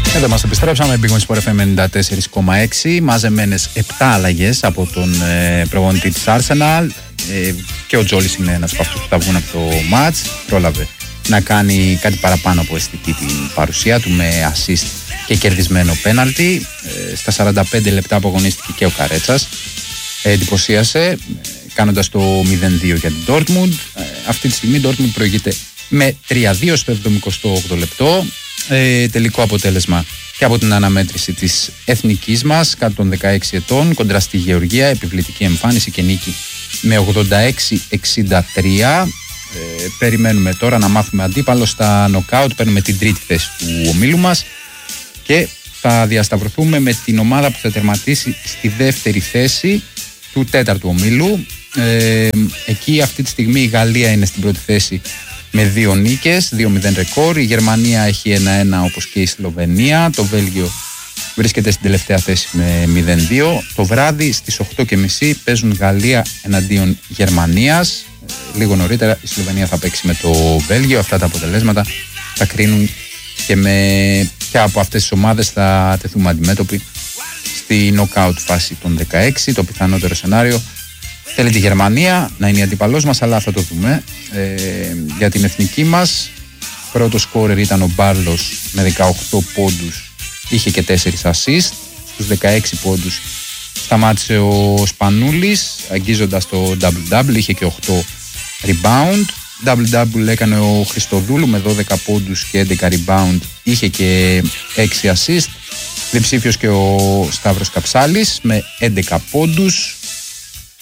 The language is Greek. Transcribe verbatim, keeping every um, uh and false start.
Εδώ μας επιστρέψαμε, Big Win Sport εφ εμ ενενήντα τέσσερα κόμμα έξι, μαζεμένες επτά αλλαγές από τον ε, προπονητή της Arsenal ε, και ο Τζόλις είναι ένας από αυτούς που θα βγουν από το μάτς. Πρόλαβε να κάνει κάτι παραπάνω από αισθητή την παρουσία του με assist και κερδισμένο πέναλτι. Ε, στα σαράντα πέντε λεπτά που αγωνίστηκε και ο Καρέτσας ε, εντυπωσίασε ε, κάνοντας το μηδέν δύο για την Dortmund. Ε, αυτή τη στιγμή η Dortmund προηγείται με τρία δύο στο εβδομηκοστό όγδοο λεπτό. Ε, τελικό αποτέλεσμα και από την αναμέτρηση της εθνικής μας κάτω των δεκαέξι ετών κοντρα στη Γεωργία, επιβλητική εμφάνιση και νίκη με ογδόντα έξι εξήντα τρία. Ε, περιμένουμε τώρα να μάθουμε αντίπαλο στα νοκάουτ. Παίρνουμε την τρίτη θέση του ομίλου μας και θα διασταυρωθούμε με την ομάδα που θα τερματίσει στη δεύτερη θέση του τέταρτου ομίλου. Ε, εκεί αυτή τη στιγμή η Γαλλία είναι στην πρώτη θέση με δύο νίκες, δύο μηδέν ρεκόρ. Η Γερμανία έχει ένα ένα όπως και η Σλοβενία. Το Βέλγιο βρίσκεται στην τελευταία θέση με μηδέν δύο. Το βράδυ στις οκτώ και μισή παίζουν Γαλλία εναντίον Γερμανίας. Λίγο νωρίτερα η Σλοβενία θα παίξει με το Βέλγιο. Αυτά τα αποτελέσματα θα κρίνουν και με ποια από αυτές τις ομάδες θα τεθούμε αντιμέτωποι στη knockout φάση των δεκαέξι. Το πιθανότερο σενάριο θέλει τη Γερμανία να είναι η αντίπαλός μας, αλλά θα το δούμε. Ε, για την εθνική μας, πρώτο σκόρερ ήταν ο Μπάρλος με δεκαοκτώ πόντους, είχε και τέσσερα assist. Στους δεκαέξι πόντους σταμάτησε ο Σπανούλης, αγγίζοντας το double-double, είχε και οκτώ rebound. Double-double έκανε ο Χριστοδούλου με δώδεκα πόντους και έντεκα rebound, είχε και έξι assist. Διψήφιος και ο Σταύρος Καψάλης με έντεκα πόντους.